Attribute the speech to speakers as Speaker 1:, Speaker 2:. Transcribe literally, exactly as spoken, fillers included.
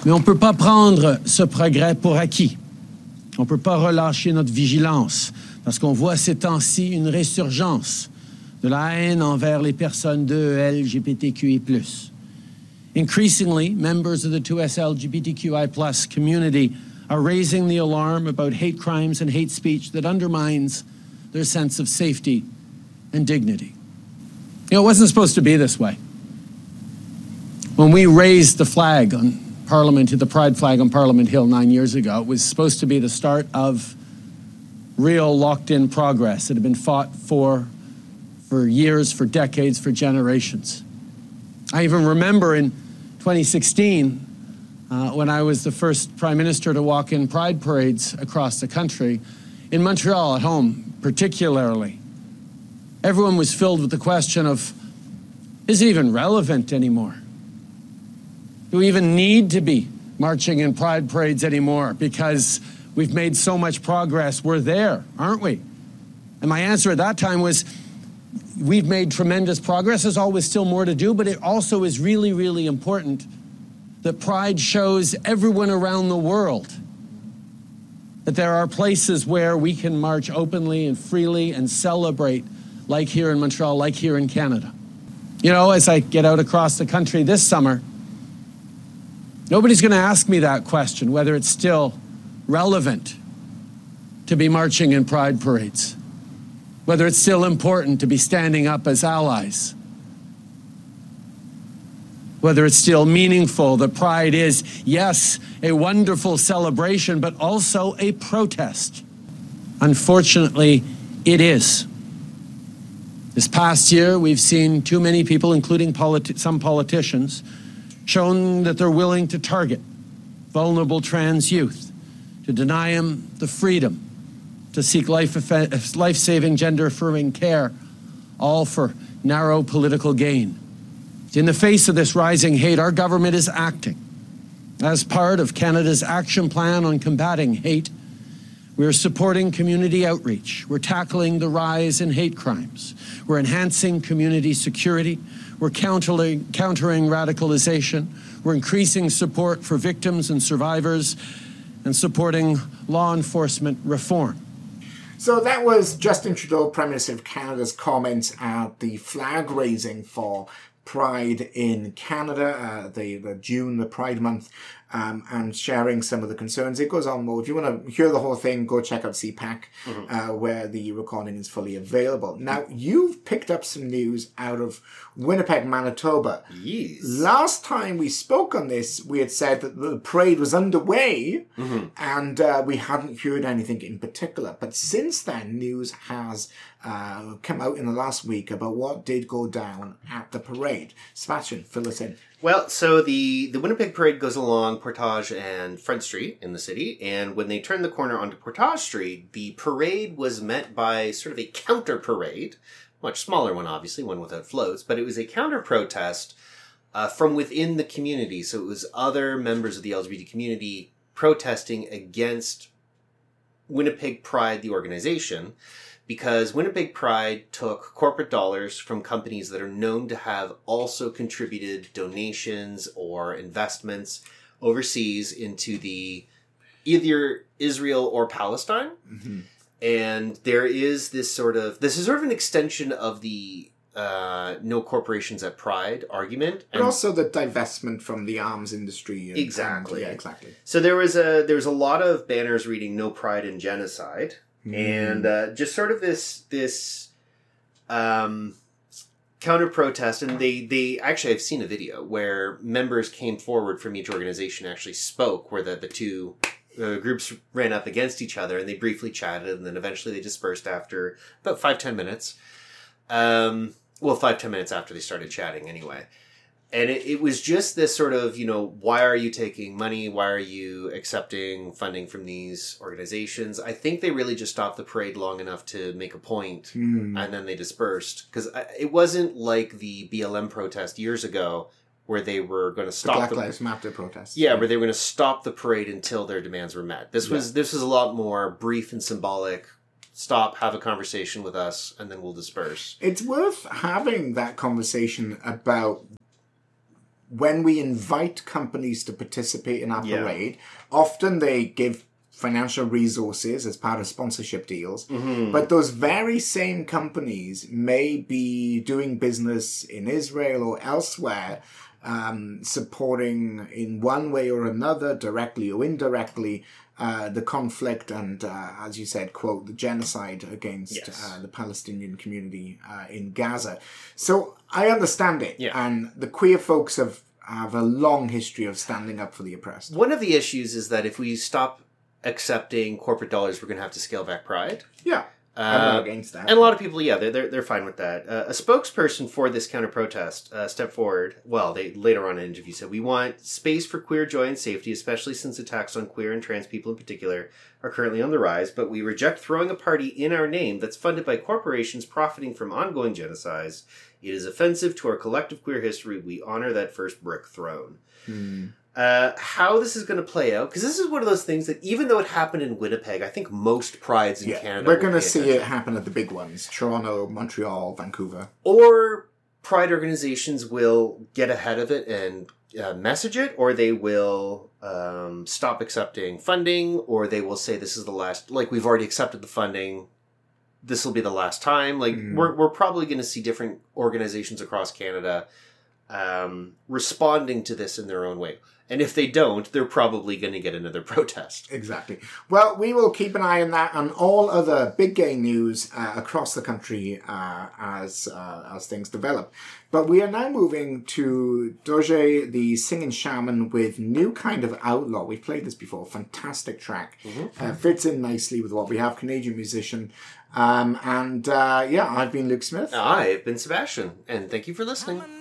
Speaker 1: Mais on ne peut pas prendre ce progrès pour acquis. On ne peut pas relâcher notre vigilance parce qu'on voit ces temps-ci une résurgence de la haine envers les personnes de L G B T Q I plus. Increasingly, members of the two S L G B T Q I plus community are raising the alarm about hate crimes and hate speech that undermines their sense of safety and dignity. You know, it wasn't supposed to be this way. When we raised the flag on Parliament, the pride flag on Parliament Hill nine years ago, it was supposed to be the start of real locked-in progress that had been fought for for years, for decades, for generations. I even remember in twenty sixteen, uh, when I was the first Prime Minister to walk in pride parades across the country, in Montreal at home particularly, everyone was filled with the question of, is it even relevant anymore? Do we even need to be marching in pride parades anymore because we've made so much progress? We're there, aren't we? And my answer at that time was, we've made tremendous progress. There's always still more to do, but it also is really, really important that pride shows everyone around the world that there are places where we can march openly and freely and celebrate, like here in Montreal, like here in Canada. You know, as I get out across the country this summer, nobody's going to ask me that question, whether it's still relevant to be marching in pride parades, whether it's still important to be standing up as allies, whether it's still meaningful that pride is, yes, a wonderful celebration, but also a protest. Unfortunately, it is. This past year, we've seen too many people, including politi- some politicians, shown that they're willing to target vulnerable trans youth, to deny them the freedom to seek life, life-saving, gender-affirming care, all for narrow political gain. In the face of this rising hate, our government is acting. As part of Canada's action plan on combating hate, we're supporting community outreach. We're tackling the rise in hate crimes. We're enhancing community security. We're countering, countering radicalization. We're increasing support for victims and survivors and supporting law enforcement reform.
Speaker 2: So that was Justin Trudeau, Prime Minister of Canada's comments at the flag raising for Pride in Canada, uh, the, the June, the Pride Month, um, and sharing some of the concerns. It goes on more. If you want to hear the whole thing, go check out C PAC, mm-hmm. uh, where the recording is fully available. Now, you've picked up some news out of Winnipeg, Manitoba.
Speaker 3: Yes.
Speaker 2: Last time we spoke on this, we had said that the parade was underway, mm-hmm. and uh, we hadn't heard anything in particular. But since then, news has uh, come out in the last week about what did go down at the parade. Sebastian, fill us in.
Speaker 3: Well, so the, the Winnipeg Parade goes along Portage and Front Street in the city, and when they turn the corner onto Portage Street, the parade was met by sort of a counter-parade, much smaller one, obviously, one without floats, but it was a counter-protest uh, from within the community. So it was other members of the L G B T community protesting against Winnipeg Pride, the organization, because Winnipeg Pride took corporate dollars from companies that are known to have also contributed donations or investments overseas into the either Israel or Palestine. Mm-hmm. And there is this sort of, this is sort of an extension of the uh, no corporations at Pride argument.
Speaker 2: But and also the divestment from the arms industry. And,
Speaker 3: exactly.
Speaker 2: And, yeah, exactly.
Speaker 3: So there was a, there was a lot of banners reading "No Pride in Genocide." Mm. And uh, just sort of this this um, counter protest, and they they actually I've seen a video where members came forward from each organization, actually spoke, where the the two uh, groups ran up against each other, and they briefly chatted, and then eventually they dispersed after about five ten minutes. Um, well, five ten minutes after they started chatting, anyway. And it, it was just this sort of, you know, why are you taking money? Why are you accepting funding from these organizations? I think they really just stopped the parade long enough to make a point, mm. and then they dispersed. Because it wasn't like the B L M protest years ago where they were going to stop
Speaker 2: the Black
Speaker 3: the,
Speaker 2: Lives Matter protest.
Speaker 3: Yeah, where they were going to stop the parade until their demands were met. This was yeah. this was a lot more brief and symbolic. Stop, have a conversation with us, and then we'll disperse.
Speaker 2: It's worth having that conversation about when we invite companies to participate in our
Speaker 3: Yeah.
Speaker 2: parade, often they give financial resources as part of sponsorship deals.
Speaker 3: Mm-hmm.
Speaker 2: But those very same companies may be doing business in Israel or elsewhere, um, supporting in one way or another, directly or indirectly, uh, the conflict and, uh, as you said, quote, the genocide against
Speaker 3: Yes.
Speaker 2: uh, the Palestinian community uh, in Gaza. So I understand it.
Speaker 3: Yeah.
Speaker 2: And the queer folks have, have a long history of standing up for the oppressed.
Speaker 3: One of the issues is that if we stop accepting corporate dollars, we're going to have to scale back Pride.
Speaker 2: Yeah.
Speaker 3: Uh,
Speaker 2: I'm not against that.
Speaker 3: And a lot of people, yeah, they're they're, they're fine with that. Uh, a spokesperson for this counter protest uh, stepped forward. Well, they later on in an interview said, "We want space for queer joy and safety, especially since attacks on queer and trans people in particular are currently on the rise. But we reject throwing a party in our name that's funded by corporations profiting from ongoing genocides. It is offensive to our collective queer history. We honor that first brick thrown."
Speaker 2: Hmm.
Speaker 3: Uh, how this is going to play out, because this is one of those things that even though it happened in Winnipeg, I think most prides in
Speaker 2: Yeah,
Speaker 3: Canada
Speaker 2: we're
Speaker 3: will
Speaker 2: going to
Speaker 3: pay
Speaker 2: see
Speaker 3: attention.
Speaker 2: it happen at the big ones. Toronto, Montreal, Vancouver.
Speaker 3: Or pride organizations will get ahead of it and uh, message it, or they will um, stop accepting funding, or they will say this is the last, like we've already accepted the funding, this will be the last time. Like
Speaker 2: Mm.
Speaker 3: we're, we're probably going to see different organizations across Canada um, responding to this in their own way. And if they don't, they're probably going to get another protest.
Speaker 2: Exactly. Well, we will keep an eye on that and all other big gay news uh, across the country uh, as uh, as things develop. But we are now moving to Doge, the singing shaman with New Kind of Outlaw. We've played this before. Fantastic track.
Speaker 3: Mm-hmm.
Speaker 2: Uh, fits in nicely with what we have. Canadian musician. Um, and uh, yeah, I've been Luke Smith.
Speaker 3: I've been Sebastian, and thank you for listening.